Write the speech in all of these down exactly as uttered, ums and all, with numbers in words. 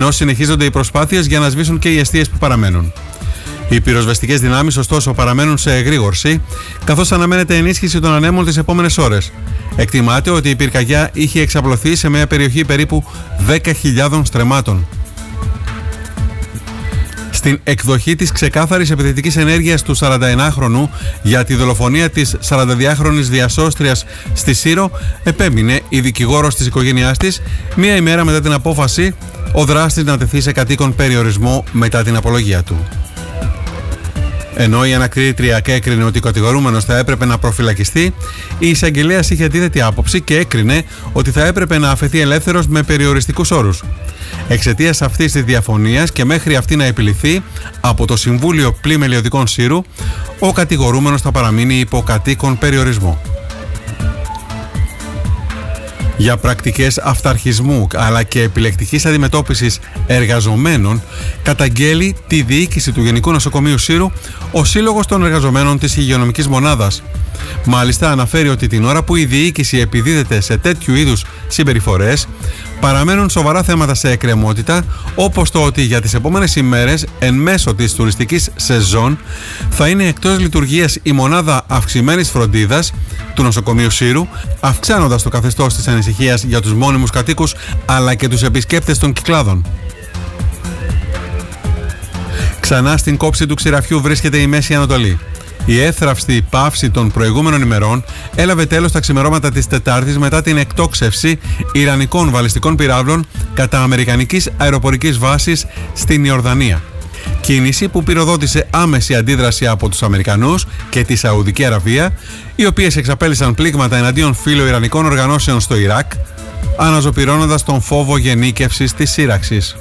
ενώ συνεχίζονται οι προσπάθειες για να σβήσουν και οι εστίες που παραμένουν. Οι πυροσβεστικές δυνάμεις, ωστόσο, παραμένουν σε εγρήγορση, καθώς αναμένεται ενίσχυση των ανέμων τις επόμενες ώρες. Εκτιμάται ότι η πυρκαγιά είχε εξαπλωθεί σε μια περιοχή περίπου δέκα χιλιάδων στρεμμάτων. Στην εκδοχή της ξεκάθαρης επιθετικής ενέργειας του σαρανταενάχρονου για τη δολοφονία της σαρανταδυάχρονης διασώστριας στη Σύρο, επέμεινε η δικηγόρος της οικογένειάς της μία ημέρα μετά την απόφαση ο δράστης να τεθεί σε κατοίκον περιορισμό μετά την απολογία του. Ενώ η ανακρίτρια έκρινε ότι ο κατηγορούμενος θα έπρεπε να προφυλακιστεί, η εισαγγελέας είχε αντίθετη άποψη και έκρινε ότι θα έπρεπε να αφαιθεί ελεύθερος με περιοριστικούς όρους. Εξαιτίας αυτής της διαφωνίας και μέχρι αυτή να επιληθεί από το Συμβούλιο Πλημελιωδικών Σύρου, ο κατηγορούμενος θα παραμείνει υπό κατοίκον περιορισμό. Για πρακτικές αυταρχισμού αλλά και επιλεκτικής αντιμετώπισης εργαζομένων, καταγγέλει τη διοίκηση του Γενικού Νοσοκομείου Σύρου ο Σύλλογος των Εργαζομένων της Υγειονομικής Μονάδας. Μάλιστα, αναφέρει ότι την ώρα που η διοίκηση επιδίδεται σε τέτοιου είδους συμπεριφορές, παραμένουν σοβαρά θέματα σε εκκρεμότητα, όπως το ότι για τις επόμενες ημέρες, εν μέσω της τουριστικής σεζόν, θα είναι εκτός λειτουργίας η μονάδα αυξημένης φροντίδας του νοσοκομείου Σύρου, αυξάνοντας το καθεστώς της ανησυχίας για τους μόνιμους κατοίκους αλλά και τους επισκέπτες των κυκλάδων. Ξανά στην κόψη του ξηραφιού βρίσκεται η Μέση Ανατολή. Η έθραυστη παύση των προηγούμενων ημερών έλαβε τέλος τα ξημερώματα της Τετάρτης μετά την εκτόξευση ιρανικών βαλιστικών πυράβλων κατά αμερικανικής αεροπορικής βάσης στην Ιορδανία. Κίνηση που πυροδότησε άμεση αντίδραση από τους Αμερικανούς και τη Σαουδική Αραβία, οι οποίες εξαπέλυσαν πλήγματα εναντίον φιλοϊρανικών οργανώσεων στο Ιράκ, αναζωπυρώνοντας τον φόβο γενίκευσης της σύραξης.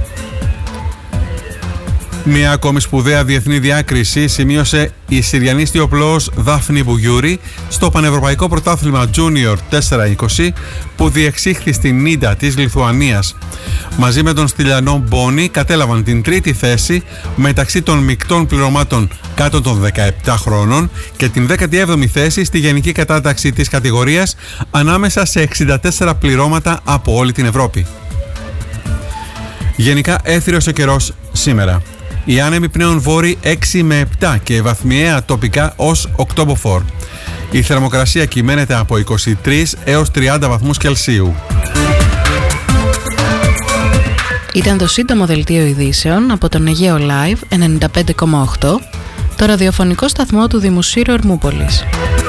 Μια ακόμη σπουδαία διεθνή διάκριση σημείωσε η Συριανή στιοπλώος Δάφνη Μπουγιούρη στο Πανευρωπαϊκό Πρωτάθλημα Junior τετρακόσια είκοσι που διεξήχθη στην Νίντα της Λιθουανίας. Μαζί με τον Στυλιανό Μπόνι κατέλαβαν την τρίτη θέση μεταξύ των μεικτών πληρωμάτων κάτω των δεκαεπτά χρόνων και την δέκατη έβδομη θέση στη γενική κατάταξη της κατηγορίας ανάμεσα σε εξήντα τέσσερα πληρώματα από όλη την Ευρώπη. Γενικά έθριος ο καιρός σήμερα. Οι άνεμοι πνέουν βόρειοι έξι με επτά και βαθμιαία τοπικά ως οκτώποφορ. Η θερμοκρασία κυμαίνεται από είκοσι τρεις έως τριάντα βαθμούς Κελσίου. Ήταν το σύντομο δελτίο ειδήσεων από τον Αιγαίο Live ενενήντα πέντε κόμμα οκτώ, το ραδιοφωνικό σταθμό του Δημοσίρου Ερμούπολης.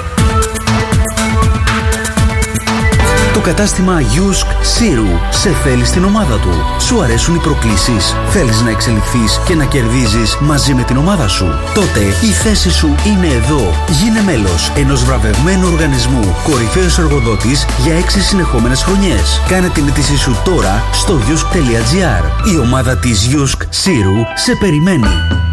Το κατάστημα Γιούσκ Σύρου σε θέλει στην ομάδα του. Σου αρέσουν οι προκλήσεις? Θέλεις να εξελιχθείς και να κερδίζεις μαζί με την ομάδα σου? Τότε η θέση σου είναι εδώ. Γίνε μέλος ενός βραβευμένου οργανισμού, κορυφαίος εργοδότης για έξι συνεχόμενες χρονιές. Κάνε την αίτησή σου τώρα στο γιούσκ τελεία τζι άρ. Η ομάδα της Γιούσκ Σύρου σε περιμένει.